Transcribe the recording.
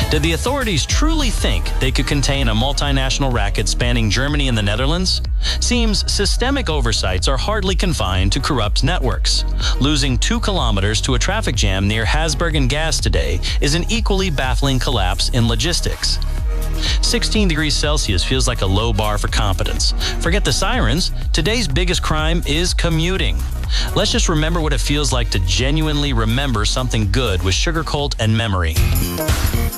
Did the authorities truly think they could contain a multinational racket spanning Germany and the Netherlands? Seems systemic oversights are hardly confined to corrupt networks. Losing 2 kilometers to a traffic jam near Hasbergen Gas today is an equally baffling collapse in logistics. 16 degrees Celsius feels like a low bar for competence. Forget the sirens. Today's biggest crime is commuting. Let's just remember what it feels like to genuinely remember something good with Sugar Colt and Memory.